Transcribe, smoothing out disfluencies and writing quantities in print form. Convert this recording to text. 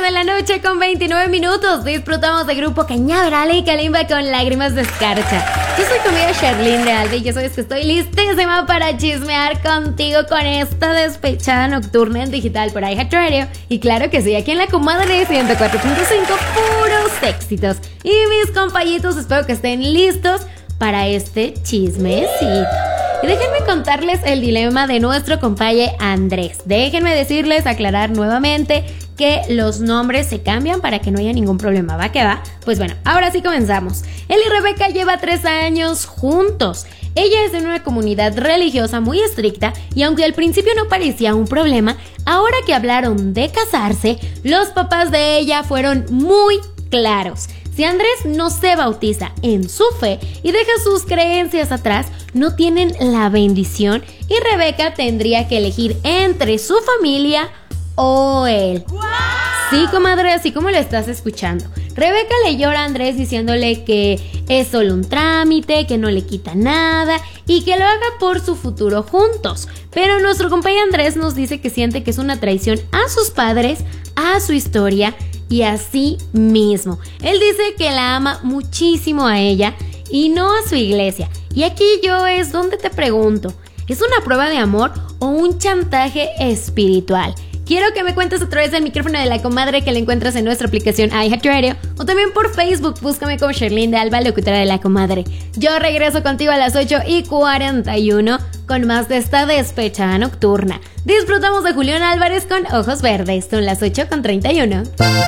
de la noche con 29 minutos. Disfrutamos de Grupo Cañaveral y Kalimba con Lágrimas de Escarcha. Yo soy tu amiga Sherlyn de Alba y ya sabes que estoy listísima para chismear contigo con esta despechada nocturna en digital por iHeartRadio. Y claro que sí, aquí en la Comadre 104.5, puros éxitos. Y mis compañitos, espero que estén listos para este chismecito. Y déjenme contarles el dilema de nuestro compañero Andrés. Déjenme decirles, aclarar nuevamente que los nombres se cambian para que no haya ningún problema. ¿Va que va? Pues bueno, ahora sí comenzamos. Él y Rebeca llevan 3 años juntos. Ella es de una comunidad religiosa muy estricta y aunque al principio no parecía un problema, ahora que hablaron de casarse, los papás de ella fueron muy claros. Si Andrés no se bautiza en su fe y deja sus creencias atrás, no tienen la bendición y Rebeca tendría que elegir entre su familia o él. ¡Wow! Sí, comadre, así como lo estás escuchando. Rebeca le llora a Andrés diciéndole que es solo un trámite, que no le quita nada y que lo haga por su futuro juntos. Pero nuestro compañero Andrés nos dice que siente que es una traición a sus padres, a su historia y a sí mismo. Él dice que la ama muchísimo a ella y no a su iglesia. Y aquí yo es donde te pregunto, ¿es una prueba de amor o un chantaje espiritual? Quiero que me cuentes a través del micrófono de la Comadre que la encuentras en nuestra aplicación iHeartRadio o también por Facebook, búscame como Sherlyn de Alba, locutora de la Comadre. Yo regreso contigo a las 8:41 con más de esta despechada nocturna. Disfrutamos de Julián Álvarez con Ojos Verdes, son las 8:31.